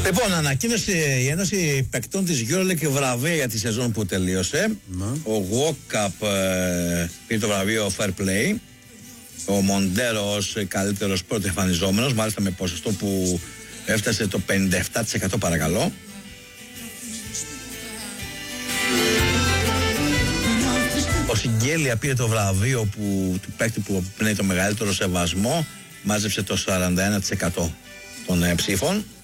Λοιπόν, ανακοίνωσε η Ένωση Παικτών της EuroLeague βραβεία για τη σεζόν που τελείωσε. Ο Walkup πήρε το βραβείο Fair Play. Ο Μοντέρο ως καλύτερος πρώτος εμφανιζόμενος, μάλιστα με ποσοστό που έφτασε το 57%, παρακαλώ. Ο Σιγγέλια πήρε το βραβείο του παίκτη που πνέει το μεγαλύτερο σεβασμό, μάζεψε το 41% των ψήφων.